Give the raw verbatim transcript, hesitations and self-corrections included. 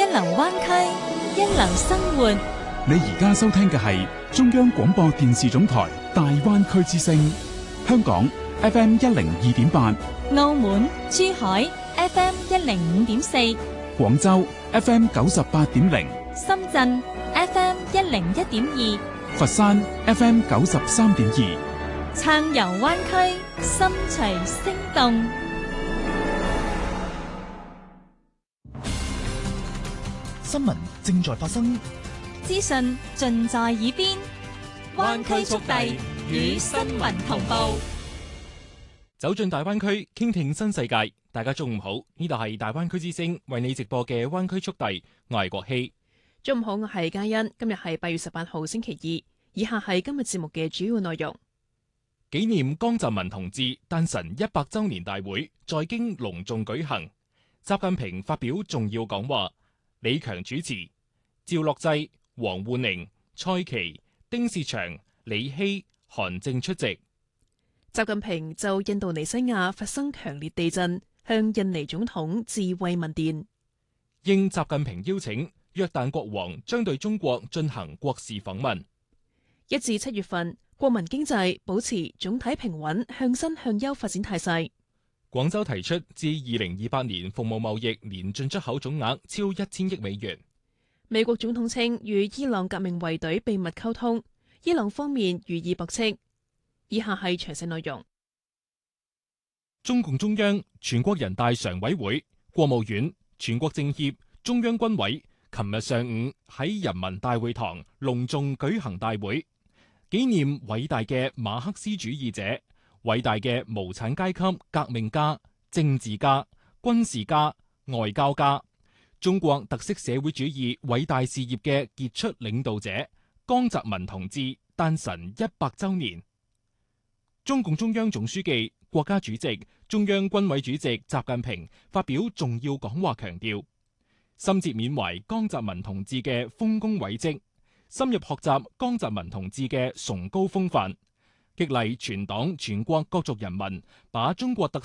一流灣區，一流生活。 你而家收聽嘅係中央廣播電視總台大灣區之聲，香港 F M 一零二點八， 澳門、珠海 F M 一零五點四， 廣州 F M 九十八點零， 深圳 F M 一零一點二， 佛山 F M 九十三點二。 暢遊灣區，心隨聲動。 新聞正在發生， 資訊盡在耳邊，灣區速遞與新聞同步， 走進大灣區，傾聽新世界。大家中午好，呢度係大灣區之聲為你直播嘅灣區速遞，我係國希。 中午好，我係嘉欣。今日係八月十八號星期二，以下係今日節目嘅主要內容。 紀念江澤民同志誕辰一百周年大會在京隆重舉行，習近平發表重要講話，李強主持，趙樂際、王滬寧、蔡奇、丁薛祥、李希、韓正出席。 習近平就印度尼西亞發生強烈地震，向印尼總統致慰問電。 應習近平邀請，約旦國王將對中國進行國事訪問。 一至七月份，國民經濟保持總體平穩向新向優發展態勢。 廣州提出至二零二八年服務貿易年進出口總額超一千億美元。 美國總統稱與伊朗革命衛隊秘密溝通，伊朗方面予以駁斥。以下係詳細內容。 中共中央、全國人大常委會、國務院、全國政協、中央軍委琴日上午喺人民大會堂隆重舉行大會，紀念偉大嘅馬克思主義者、偉大嘅無產階級革命家、政治家、軍事家、外交家，中國特色社會主義偉大事業嘅傑出領導者江澤民同志誕辰一百周年。中共中央總書記、國家主席、中央軍委主席習近平發表重要講話，強調深切緬懷江澤民同志嘅豐功偉績，深入學習江澤民同志嘅崇高風範，激勵全黨全國各族人民把中國特